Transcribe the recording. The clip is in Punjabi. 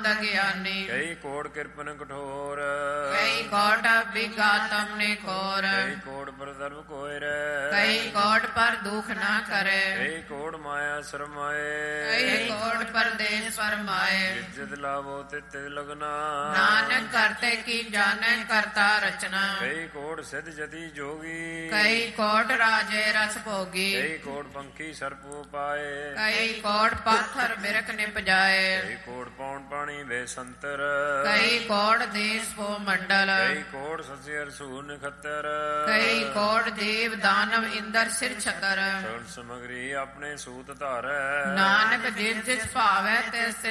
ਅਗਿਆਨੀ। ਕਈ ਕੋਟ ਕਿਰਪਨ ਕਠੋਰ, ਕਈ ਕੋਟ ਵਿਗਾਤਮ ਨਿਖੋਰ। ਕਈ ਕੋਟ ਪਰ ਸਰਬ ਕੋਇ ਰਹਿ, ਕਈ ਕੋਟ ਪਰ ਦੁਖ ਨਾ ਕਰੇ। ਕਈ ਕੋਟ ਮਾਇਆ ਸਰਮਾਏ, ਕਈ ਕੋਟ ਪਰਦੇਸ ਫਰਮਾਏ। ਜਿਤ ਲਾਭੋ ਤਿਤ ਲਗਨਾ, ਨਾਨਕ ਕਰਤੇ ਕੀ ਜਾਣੈ ਕਰਤਾ ਰਚਨਾ। ਕਈ ਕੋਟ ਸਿਧ ਜਤੀ ਜੋਗੀ, ਕਈ ਕੋਟ ਰਾਜੇ ਰਸ ਭੋਗੀ। ਕਈ ਕੋਟ ਪੰਖੀ ਸਰਪੂ ਪਾਏ, ਕਈ ਕੋਟ ਪਾਥਰ ਬਿਰਖ ਨਿਪਜਾਏ। ਕਈ ਕੋਟ ਪੌਣ ਪਾਣੀ ਵੇ ਸੰਤਰ, ਕਈ ਕੋਟ ਦੇਸ ਭੋ ਮੰਡਲ। ਕਈ ਕੋਟ ਸਸਿਅਰ ਸੂਰ ਨਖੱਤਰ, ਕਈ ਕੋਟ ਦੇਵ ਦਾਨਵ ਇੰਦਰ ਸਿਰ ਛਤਰ। ਸਗਲ ਸਮਗਰੀ ਆਪਣੇ ਸੂਤ ਧਾਰੈ, ਨਾਨਕ ਜਿਸ ਜਿਸ ਭਾਵੈ ਤਿਸ